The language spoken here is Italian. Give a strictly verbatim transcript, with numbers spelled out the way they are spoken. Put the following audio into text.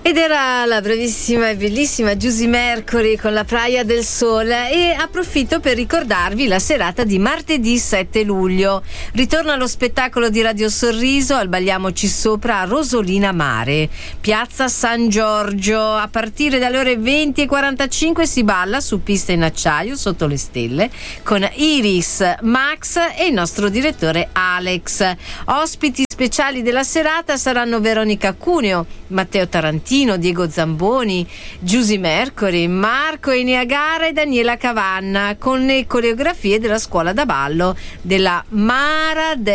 Ed era la bravissima e bellissima Giusy Mercury con la Praia del Sole, e approfitto per ricordarvi la serata di martedì sette luglio. Ritorna lo spettacolo di Radio Sorriso al Balliamoci Sopra a Rosolina Mare, piazza San Giorgio. A partire dalle ore venti e quarantacinque si balla su pista in acciaio sotto le stelle con Iris, Max e il nostro direttore Alex. Ospiti speciali della serata saranno Veronica Cuneo, Matteo Tarantino, Diego Zamboni, Giusy Mercury, Marco Eniagara e Daniela Cavanna, con le coreografie della scuola da ballo della Mara de